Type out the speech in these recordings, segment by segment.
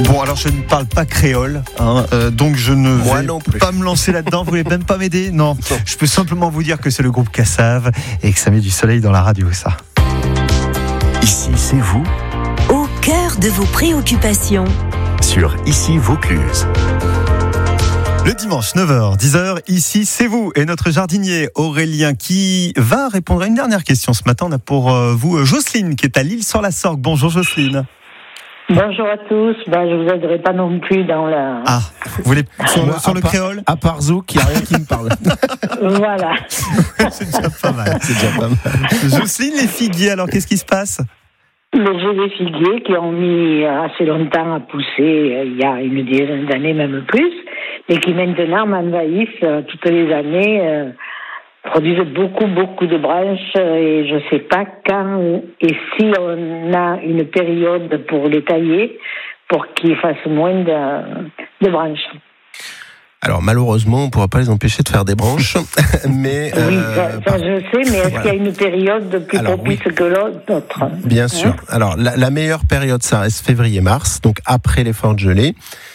Bon, alors je ne parle pas créole, donc je ne vais pas me lancer là-dedans. Vous voulez même pas m'aider ? Non. Je peux simplement vous dire que c'est le groupe Cassave et que ça met du soleil dans la radio, ça. Ici, c'est vous, au cœur de vos préoccupations. Sur Ici Vaucluse. Le dimanche, 9h, 10h, ici, c'est vous. Et notre jardinier Aurélien qui va répondre à une dernière question. Ce matin, on a pour vous Jocelyne qui est à l'Isle-sur-la-Sorgue. Bonjour Jocelyne. Bonjour à tous. Je vous aiderai pas non plus dans la... Ah, vous voulez sur le créole ? À part Zouk, il n'y a rien qui me parle. Voilà. C'est déjà pas mal. Jocelyne, les figuiers, alors qu'est-ce qui se passe ? J'ai des figuiers qui ont mis assez longtemps à pousser, il y a une dizaine d'années, même plus, et qui maintenant m'envahissent toutes les années, produisent beaucoup de branches, et je ne sais pas quand et si on a une période pour les tailler, pour qu'ils fassent moins de branches. Alors malheureusement, on ne pourra pas les empêcher de faire des branches, mais... Oui, ça je sais, mais est-ce qu'il y a une période plus propice que l'autre ? Bien sûr. Alors la meilleure période, ça reste février-mars, donc après les fortes gelées.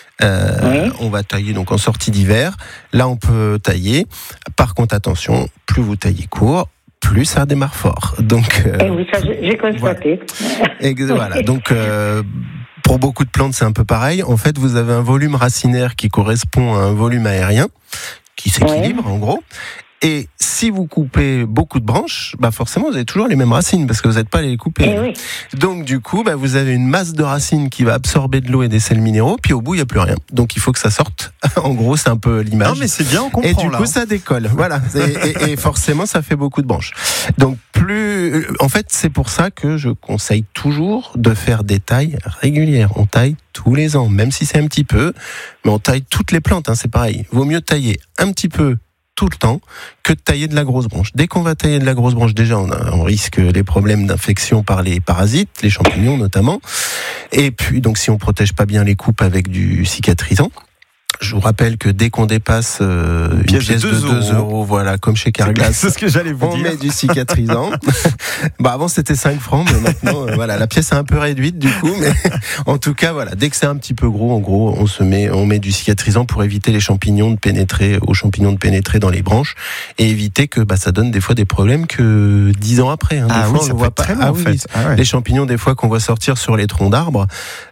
On va tailler donc en sortie d'hiver. Là, on peut tailler. Par contre, attention, plus vous taillez court, plus ça démarre fort. Donc, oui, ça j'ai constaté. Voilà. Donc, pour beaucoup de plantes, c'est un peu pareil. En fait, vous avez un volume racinaire qui correspond à un volume aérien qui s'équilibre, en gros. Et si vous coupez beaucoup de branches, forcément, vous avez toujours les mêmes racines parce que vous n'êtes pas allé les couper. Oui. Donc, du coup, vous avez une masse de racines qui va absorber de l'eau et des sels minéraux, puis au bout, il n'y a plus rien. Donc, il faut que ça sorte. En gros, c'est un peu l'image. Non, mais c'est bien, on comprend. Et du coup, ça décolle. Voilà. Et forcément, ça fait beaucoup de branches. Donc, en fait, c'est pour ça que je conseille toujours de faire des tailles régulières. On taille tous les ans, même si c'est un petit peu, mais on taille toutes les plantes, c'est pareil. Vaut mieux tailler un petit peu tout le temps que de tailler de la grosse branche. Dès qu'on va tailler de la grosse branche, déjà on risque les problèmes d'infection par les parasites, les champignons notamment. Et puis donc si on protège pas bien les coupes avec du cicatrisant. Je vous rappelle que dès qu'on dépasse une pièce de 2 euros, voilà, comme chez Carglass, c'est ce que j'allais vous dire. On met du cicatrisant. Avant c'était 5 francs, mais maintenant, voilà, la pièce est un peu réduite du coup, mais en tout cas, voilà, dès que c'est un petit peu gros, en gros, on met du cicatrisant pour éviter aux champignons de pénétrer dans les branches et éviter que ça donne des fois des problèmes que 10 ans après. Des fois, on ne voit pas. Les champignons, des fois, qu'on voit sortir sur les troncs d'arbres,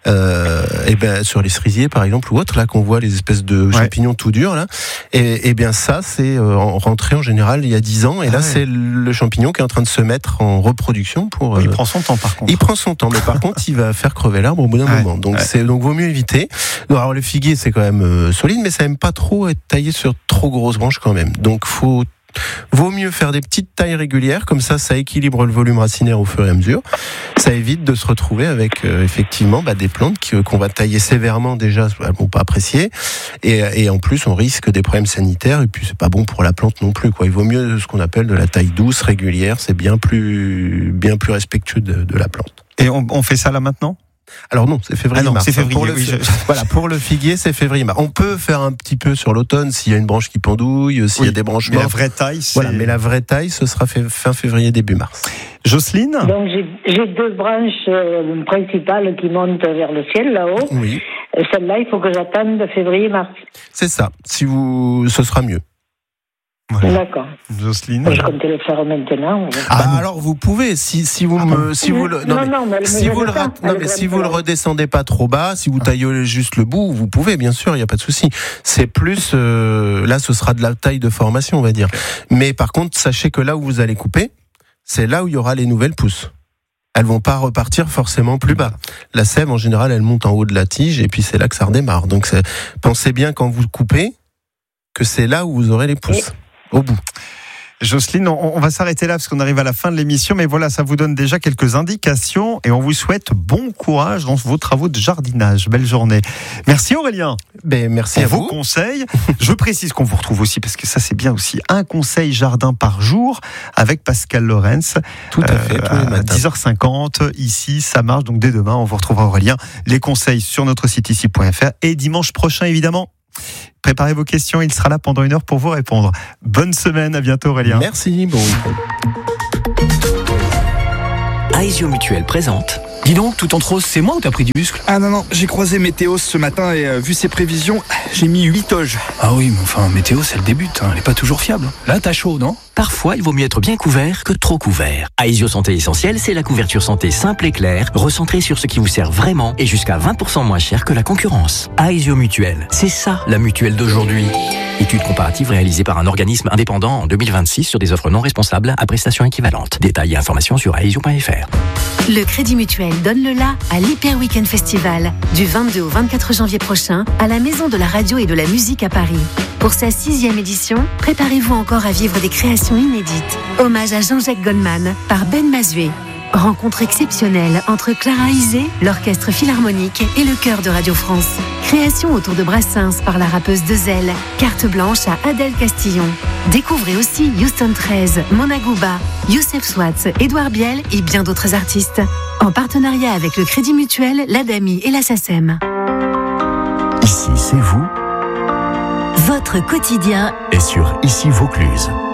sur les cerisiers par exemple ou autres, là qu'on voit les espèces de champignons tout durs là, et bien ça c'est rentré en général il y a 10 ans et là c'est le champignon qui est en train de se mettre en reproduction pour. Il prend son temps par contre. Il prend son temps, mais par contre il va faire crever l'arbre au bout d'un moment. Donc donc vaut mieux éviter. Alors le figuier c'est quand même solide, mais ça aime pas trop être taillé sur trop grosses branches quand même. Donc vaut mieux faire des petites tailles régulières, comme ça équilibre le volume racinaire au fur et à mesure. Ça évite de se retrouver avec effectivement des plantes qu'on va tailler sévèrement déjà, elles vont pas apprécier, et en plus on risque des problèmes sanitaires, et puis c'est pas bon pour la plante non plus, quoi. Il vaut mieux ce qu'on appelle de la taille douce, régulière, c'est bien plus respectueux de la plante. Et on fait ça là maintenant ? Alors non, c'est février-mars. C'est février, Voilà, pour le figuier, c'est février-mars. On peut faire un petit peu sur l'automne s'il y a une branche qui pendouille, s'il y a des branches mortes. Mais la vraie taille, mais la vraie taille, ce sera fin février, début mars. Jocelyne ? Donc j'ai 2 branches principales qui montent vers le ciel là-haut. Oui. Celle-là, il faut que j'attende février-mars. C'est ça. Ce sera mieux. Voilà. D'accord. Jocelyne. Je comptais le faire maintenant. Alors vous pouvez, si vous le redescendez pas trop bas, si vous taillez juste le bout, vous pouvez, bien sûr, il y a pas de souci. C'est plus là, ce sera de la taille de formation, on va dire. Mais par contre, sachez que là où vous allez couper, c'est là où il y aura les nouvelles pousses. Elles vont pas repartir forcément plus bas. La sève, en général, elle monte en haut de la tige et puis c'est là que ça redémarre. Donc pensez bien quand vous coupez que c'est là où vous aurez les pousses. Au bout. Jocelyne, on va s'arrêter là parce qu'on arrive à la fin de l'émission, mais voilà, ça vous donne déjà quelques indications et on vous souhaite bon courage dans vos travaux de jardinage. Belle journée. Merci Aurélien. Merci à vous. Vos conseils. Je précise qu'on vous retrouve aussi, parce que ça c'est bien aussi, un conseil jardin par jour avec Pascal Lorenz. Tout à fait, tous les matins. À 10h50, ici, ça marche. Donc dès demain, on vous retrouvera Aurélien. Les conseils sur notre site ici.fr et dimanche prochain, évidemment. Préparez vos questions, il sera là pendant 1 heure pour vous répondre. Bonne semaine, à bientôt Aurélien. Merci, bon week-end. Aesio Mutuel présente Dis donc, tout en rose, c'est moi ou t'as pris du muscle? Ah non, j'ai croisé Météos ce matin et vu ses prévisions, j'ai mis 8 toges. Ah oui, mais enfin, Météos, elle débute, elle est pas toujours fiable. Là, t'as chaud, non? Parfois, il vaut mieux être bien couvert que trop couvert. Aesio Santé Essentielle, c'est la couverture santé simple et claire, recentrée sur ce qui vous sert vraiment et jusqu'à 20% moins cher que la concurrence. Aesio Mutuelle, c'est ça la mutuelle d'aujourd'hui. Étude comparative réalisée par un organisme indépendant en 2026 sur des offres non responsables à prestations équivalentes. Détails et informations sur aesio.fr. Le Crédit Mutuel donne le la à l'Hyper Weekend Festival du 22 au 24 janvier prochain à la Maison de la Radio et de la Musique à Paris. Pour sa 6e édition, préparez-vous encore à vivre des créations inédites. Hommage à Jean-Jacques Goldman par Ben Mazué. Rencontre exceptionnelle entre Clara Isé, l'Orchestre Philharmonique et le Chœur de Radio France. Création autour de Brassens par la rappeuse Dezel. Carte blanche à Adèle Castillon. Découvrez aussi Houston 13, Mona Gouba, Youssef Swatz, Édouard Biel et bien d'autres artistes. En partenariat avec le Crédit Mutuel, l'ADAMI et la SACEM. Ici, c'est vous. Votre quotidien Et sur Ici Vaucluse.